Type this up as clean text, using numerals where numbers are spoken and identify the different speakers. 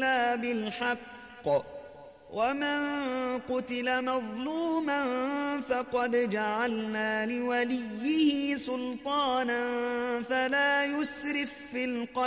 Speaker 1: إلا بالحق ومن قتل مظلوما فقد جعلنا لوليه سلطانا فلا يسرف في القتل